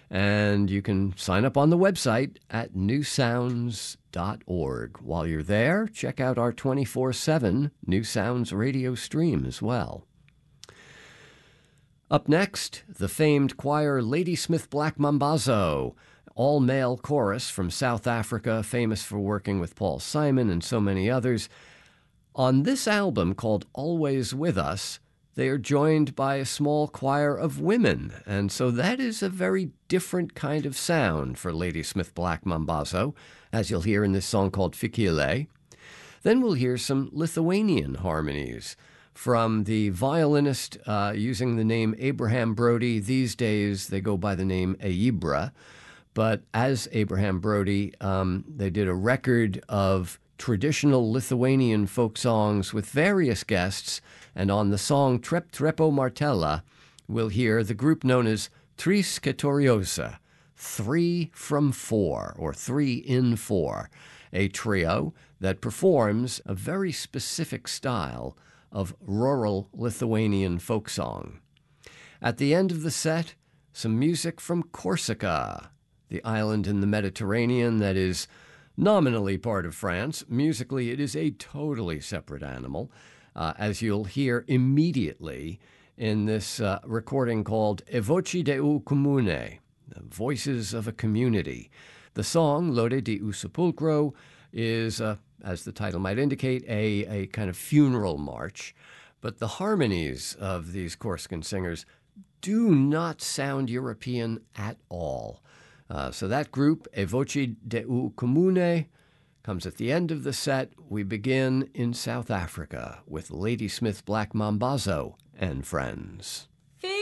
And you can sign up on the website at newsounds.org. While you're there, check out our 24/7 New Sounds radio stream as well. Up next, the famed choir Ladysmith Black Mambazo, all-male chorus from South Africa, famous for working with Paul Simon and so many others. On this album called Always With Us, they are joined by a small choir of women, and so that is a very different kind of sound for Ladysmith Black Mambazo, as you'll hear in this song called Fikile. Then we'll hear some Lithuanian harmonies from the violinist using the name Abraham Brody. These days they go by the name Aibra, but as Abraham Brody, they did a record of traditional Lithuanian folk songs with various guests, and on the song Trep Trepo Martella, we'll hear the group known as Tris Keturiosa, 3 from 4, or 3 in 4, a trio that performs a very specific style of rural Lithuanian folk song. At the end of the set, some music from Corsica, the island in the Mediterranean that is nominally part of France. Musically, it is a totally separate animal, as you'll hear immediately in this recording called E Voci de un Comune, the Voices of a Community. The song, Lode di un Sepulcro, is, as the title might indicate, a kind of funeral march, but the harmonies of these Corsican singers do not sound European at all. So that group, E Voci de un Comune, comes at the end of the set. We begin in South Africa with Ladysmith Black Mambazo and friends.